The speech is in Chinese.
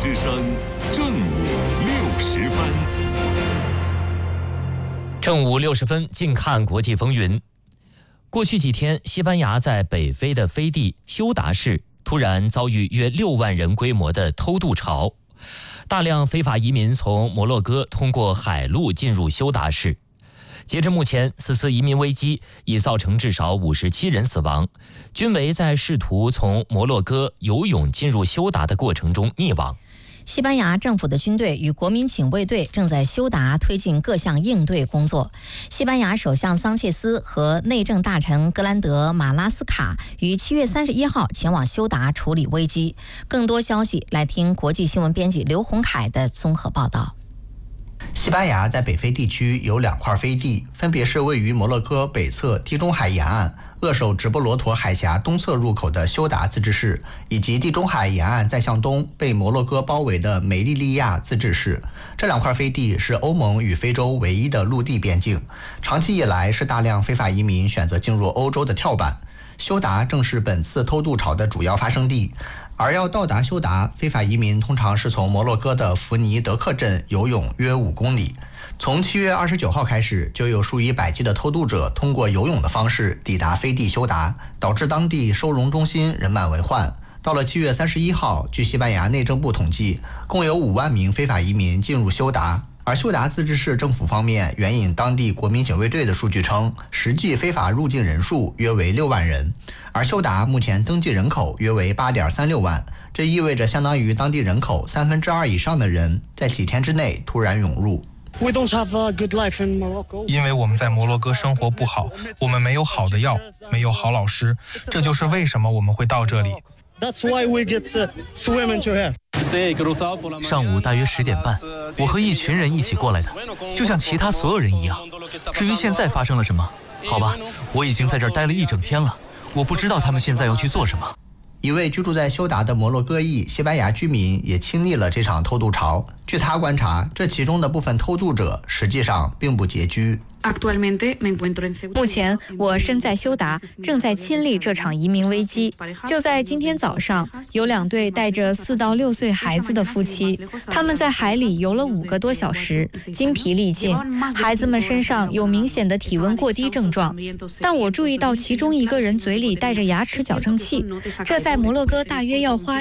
之声正午60分。 正午60分，近看国际风云。过去几天，西班牙在北非的飞地休达市突然遭遇约6万人规模的偷渡潮，大量非法移民从摩洛哥通过海路进入休达市。截至目前，此次移民危机已造成至少57人死亡，均为在试图从摩洛哥游泳进入休达的过程中溺亡。 西班牙政府的军队与国民警卫队正在休达推进各项应对工作。西班牙首相桑切斯和内政大臣格兰德马拉斯卡于7月31号前往休达处理危机。更多消息来听国际新闻编辑刘洪凯的综合报道。 西班牙在北非地区有2块飞地，分别是位于摩洛哥北侧地中海沿岸扼守直布罗陀海峡东侧入口的休达自治市，以及地中海沿岸再向东被摩洛哥包围的梅利利亚自治市。这2块飞地是欧盟与非洲唯一的陆地边境，长期以来是大量非法移民选择进入欧洲的跳板。休达正是本次偷渡潮的主要发生地。而要到达休达，非法移民通常是从摩洛哥的福尼德克镇游泳约5公里。从7月29号开始，就有数以百计的偷渡者通过游泳的方式抵达飞地休达，导致当地收容中心人满为患。到了7月31号，据西班牙内政部统计，共有5万名非法移民进入休达。而休达自治市政府方面援引当地国民警卫队的数据称，实际非法入境人数约为6万人，而休达目前登记人口约为8.36万，这意味着相当于当地人口2/3以上的人在几天之内突然涌入。 因为我们在摩洛哥生活不好，我们没有好的药，没有好老师，这就是为什么我们会到这里。 上午大约10点半，我和一群人一起过来的，就像其他所有人一样。至于现在发生了什么，好吧，我已经在这儿待了1整天了，我不知道他们现在要去做什么。 一位居住在休达的摩洛哥裔西班牙居民也亲历了这场偷渡潮。据他观察，这其中的部分偷渡者实际上并不拮据。 目前我身在休达，正在亲历这场移民危机。就在今天早上，有2对带着4到6岁孩子的夫妻，他们在海里游了5个多小时，精疲力尽。孩子们身上有明显的体温过低症状，但我注意到其中一个人嘴里带着牙齿矫正器，这在摩洛哥大约要花